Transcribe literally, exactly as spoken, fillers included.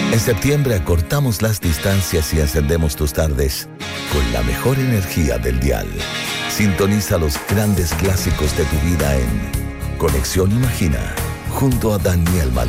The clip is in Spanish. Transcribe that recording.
En septiembre acortamos las distancias y encendemos tus tardes con la mejor energía del dial. Sintoniza los grandes clásicos de tu vida en Conexión Imagina, junto a Daniel Malí.